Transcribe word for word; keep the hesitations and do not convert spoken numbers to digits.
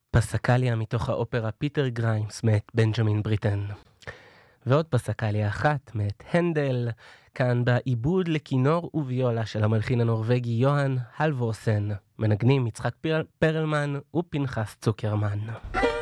פסקליה מתוך האופרה פיטר גריימס מאת בנג'מין בריטן. ועוד פסקליה אחת מאת הנדל, כאן בעיבוד לכינור וויולה של המלחין הנורווגי יוהאן הלבורסן, מנגנים יצחק פרלמן ופנחס צוקרמן.